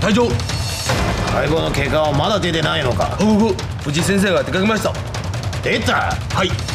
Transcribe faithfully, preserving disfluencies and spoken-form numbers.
隊長。 解剖の結果はまだ出てないのか。 報告、藤井先生が出かけました。 出た。 はい。